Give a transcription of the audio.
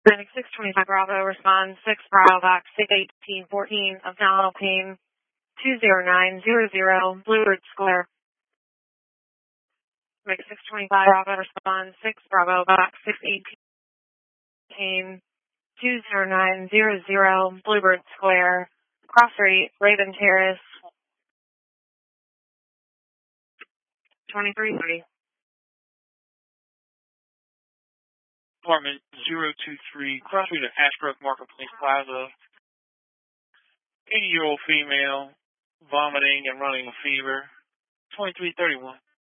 Clinic 625 Bravo, respond 6 Bravo, box 61814, abdominal pain, 20900, Bluebird Square. Clinic 625 Bravo, respond 6 Bravo, box 618, 20900, Bluebird Square, Cross Street, Raven Terrace, 2330. Apartment 023, Cross Street at Ashbrook Marketplace Plaza. 80-year-old female, vomiting and running a fever. 2331.